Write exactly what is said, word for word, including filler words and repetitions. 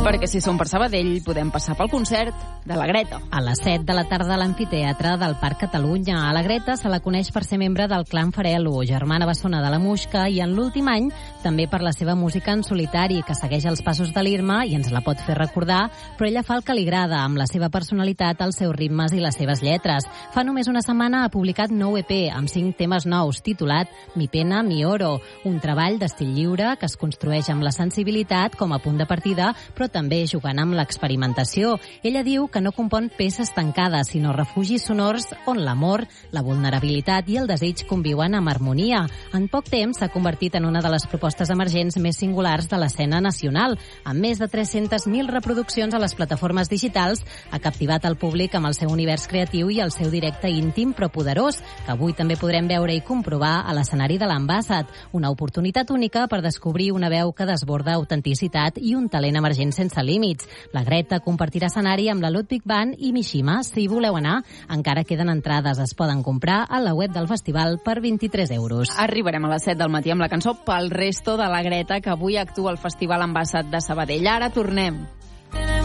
Perquè si som per Sabadell podem passar pel concert de la Greta. A les set de la tarda a l'amfiteatre del Parc Catalunya. A la Greta se la coneix per ser membre del clan Farelo, germana bessona de la Muixca, i en l'últim any també per la seva música en solitari, que segueix els passos de l'Irma i ens la pot fer recordar, però ella fa el que li agrada, amb la seva personalitat, els seus ritmes i les seves lletres. Fa només una setmana ha publicat nou E P amb cinc temes nous, titulat Mi pena, mi oro, un treball d'estil lliure que es construeix amb la sensibilitat com a punt de partida, però també jugant amb l'experimentació. Ella diu que no compon peces tancades, sinó refugis sonors on l'amor, la vulnerabilitat i el desig conviuen amb harmonia. En poc temps s'ha convertit en una de les propostes emergents més singulars de l'escena nacional. Amb més de tres-centes mil reproduccions a les plataformes digitals, ha captivat el públic amb el seu univers creatiu i el seu directe íntim però poderós, que avui també podrem veure i comprovar a l'escenari de l'Ambassat. Una oportunitat única per descobrir una veu que desborda autenticitat i un talent emergent sense límits. La Greta compartirà escenari amb la Ludwig Band i Mishima. Si hi voleu anar, encara queden entrades. Es poden comprar a la web del festival per vint-i-tres euros. Arribarem a les set del matí amb la cançó Pel resto de la Greta, que avui actua al Festival Ambassat de Sabadell. Ara tornem.